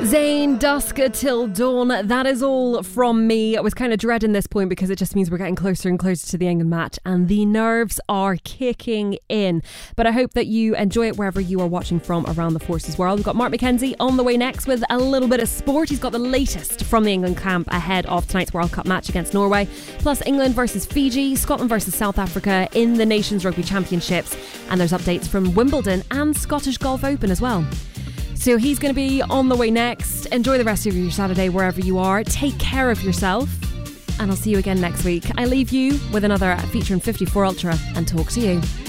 Zayn, dusk till dawn. That is all from me. I was kind of dreading this point because it just means we're getting closer and closer to the England match and the nerves are kicking in. But I hope that you enjoy it wherever you are watching from around the Forces world. We've got Mark McKenzie on the way next with a little bit of sport. He's got the latest from the England camp ahead of tonight's World Cup match against Norway. Plus England versus Fiji, Scotland versus South Africa in the Nations Rugby Championships. And there's updates from Wimbledon and Scottish Golf Open as well. So he's going to be on the way next. Enjoy the rest of your Saturday wherever you are. Take care of yourself. And I'll see you again next week. I leave you with another feature in 54 Ultra and talk to you.